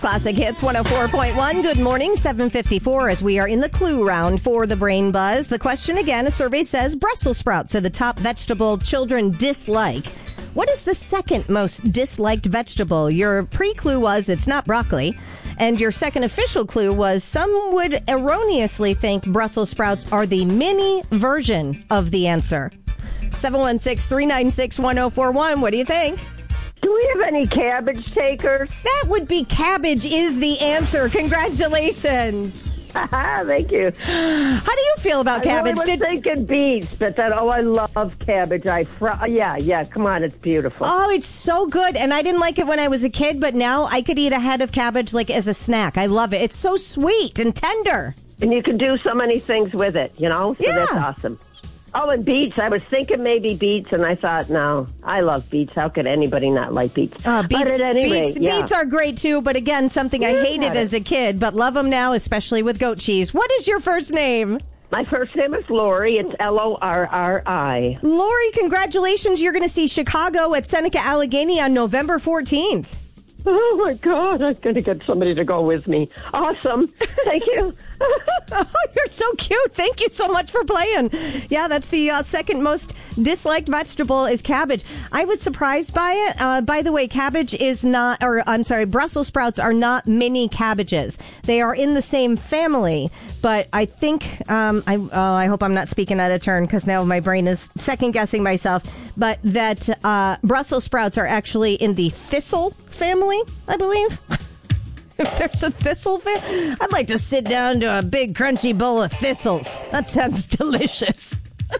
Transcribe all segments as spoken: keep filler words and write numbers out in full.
Classic Hits one oh four point one. Good morning, seven fifty-four, as we are in the clue round for the Brain Buzz. The question again, a survey says Brussels sprouts are the top vegetable children dislike. What is the second most disliked vegetable? Your pre-clue was it's not broccoli. And your second official clue was some would erroneously think Brussels sprouts are the mini version of the answer. seven one six, three nine six, one oh four one. What do you think? Do we have any cabbage takers? That would be cabbage is the answer. Congratulations. Thank you. How do you feel about cabbage? I was Did... thinking beets, but then, oh, I love cabbage. I fr- Yeah, yeah, come on, it's beautiful. Oh, it's so good. And I didn't like it when I was a kid, but now I could eat a head of cabbage like as a snack. I love it. It's so sweet and tender. And you can do so many things with it, you know? So yeah. That's awesome. Oh, and beets. I was thinking maybe beets, and I thought, no, I love beets. How could anybody not like beets? Uh, beets, but at any beets, rate, yeah. beets are great, too. But again, something I hated as a kid, but love them now, especially with goat cheese. What is your first name? My first name is Lori. It's L O R R I. Lori, congratulations. You're going to see Chicago at Seneca Allegheny on November fourteenth. Oh, my God. I'm going to get somebody to go with me. Awesome. Thank you. Oh, you're so cute. Thank you so much for playing. Yeah, that's the uh, second most disliked vegetable is cabbage. I was surprised by it. Uh, by the way, cabbage is not, or I'm sorry, Brussels sprouts are not mini cabbages. They are in the same family. But I think, um, I, oh, I hope I'm not speaking out of turn because now my brain is second guessing myself. But that uh, Brussels sprouts are actually in the thistle family, I believe. If there's a thistle fan, I'd like to sit down to a big crunchy bowl of thistles. That sounds delicious.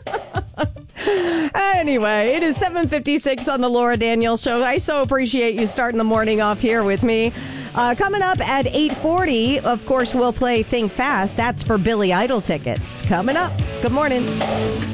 Anyway, it is seven fifty-six on the Laura Daniels Show. I so appreciate you starting the morning off here with me. Uh, coming up at eight forty, of course, we'll play Think Fast. That's for Billy Idol tickets. Coming up. Good morning.